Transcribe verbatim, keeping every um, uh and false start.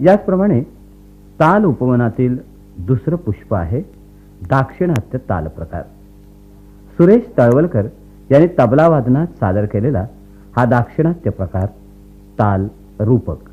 याचप्रमाणे ताल उपवनातील दुसरं पुष्प आहे दाक्षिणात्य ताल प्रकार. सुरेश तळवलकर यांनी तबला वादनात सादर केलेला हा दाक्षिणात्य प्रकार ताल रूपक.